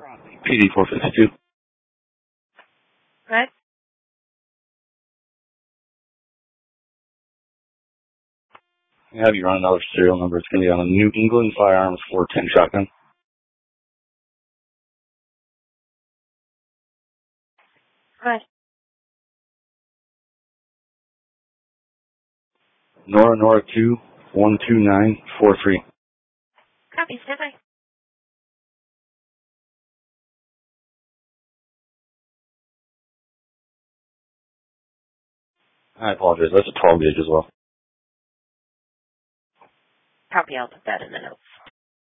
PD 452. Right. I have you run another serial number. It's going to be on a New England Firearms 410 shotgun. Right. Nora 2 12943. Copy. Stand by. I apologize. That's a 12 gauge as well. Copy. I'll put that in the notes.